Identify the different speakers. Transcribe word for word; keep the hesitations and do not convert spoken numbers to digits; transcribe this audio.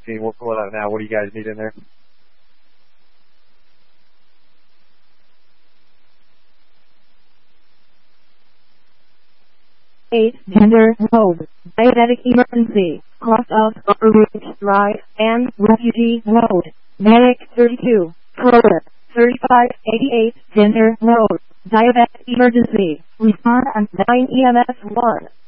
Speaker 1: sixteen. We'll pull it out now. What do you guys need in there?
Speaker 2: eight Gender Road, Diabetic Emergency, cross of Upper Ridge Drive and Refugee Road, Medic thirty-two, Kroger, thirty-five eighty-eight Gender Road, Diabetic Emergency, respond at nine E M S one.